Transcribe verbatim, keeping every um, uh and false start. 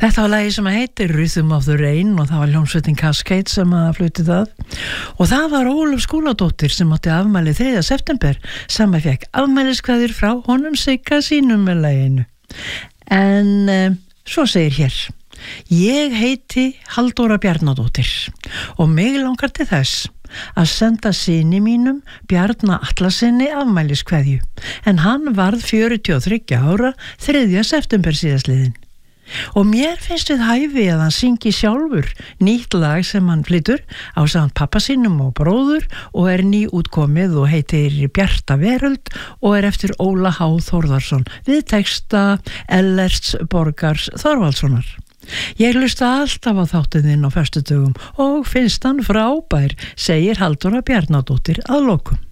Þetta var lagi sem heitir Rhythm of the Rain og það var hljómsveitin Cascade sem að flutti það og það var Ólöf Skúladóttir sem átti afmæli þriðja september sem að fekk afmæliskveðjur frá honum Sigga sínum með laginu. En um, svo segir hér: Ég heiti Halldóra Bjarnadóttir og mig langar til þess að senda syni mínum Bjarna Atlasinni afmæliskveðju en hann varð fjörutíu og þriggja ára þriðja september síðastliðinn. Og mér finnst við hæfi að hann syngi sjálfur nýtt lag sem hann flytur á samt pappa sínum og bróður og er nýútkomið og heitir Bjarta veröld og er eftir Óla H. Þórðarsson við texta Ellerts Borgars Þorvaldssonar. Ég hlusta alltaf á þáttinn á föstudögum og finnst hann frábær, segir Halldóra Bjarnadóttir að lokum.